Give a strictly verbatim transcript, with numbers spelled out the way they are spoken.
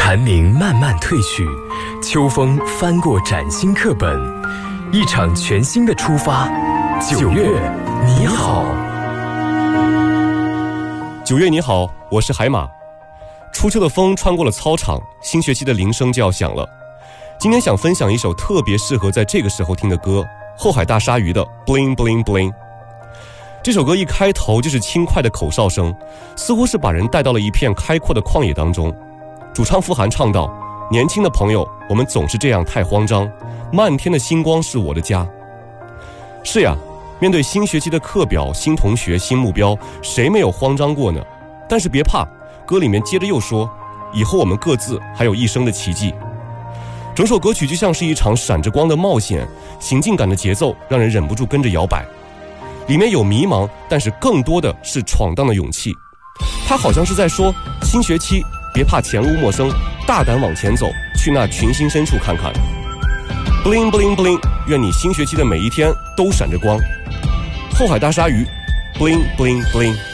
寒凝慢慢褪去，秋风翻过崭新课本，一场全新的出发。九月你好。 九月你好，我是海马。初秋的风穿过了操场，新学期的铃声就要响了。今天想分享一首特别适合在这个时候听的歌，后海大鲨鱼的 Bling Bling Bling。 这首歌一开头就是轻快的口哨声，似乎是把人带到了一片开阔的旷野当中。主唱傅涵唱道：年轻的朋友，我们总是这样太慌张，漫天的星光是我的家。是呀，面对新学期的课表、新同学、新目标，谁没有慌张过呢？但是别怕，歌里面接着又说，以后我们各自还有一生的奇迹。整首歌曲就像是一场闪着光的冒险，行进感的节奏让人忍不住跟着摇摆。里面有迷茫，但是更多的是闯荡的勇气。它好像是在说，新学期别怕前路陌生，大胆往前走，去那群星深处看看。Bling Bling Bling， 愿你新学期的每一天都闪着光。后海大鲨鱼 Bling Bling Bling。